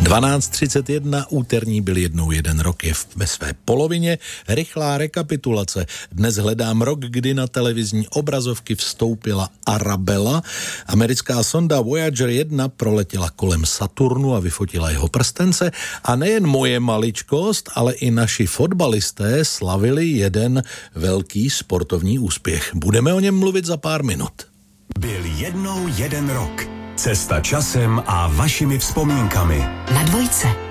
12:31, úterní byl jednou jeden rok, je ve své polovině. Rychlá rekapitulace. Dnes hledám rok, kdy na televizní obrazovky vstoupila Arabella. Americká sonda Voyager 1 proletěla kolem Saturnu a vyfotila jeho prstence. A nejen moje maličkost, ale i naši fotbalisté slavili jeden velký sportovní úspěch. Budeme o něm mluvit za pár minut. Byl jednou jeden rok. Cesta časem a vašimi vzpomínkami. Na Dvojce.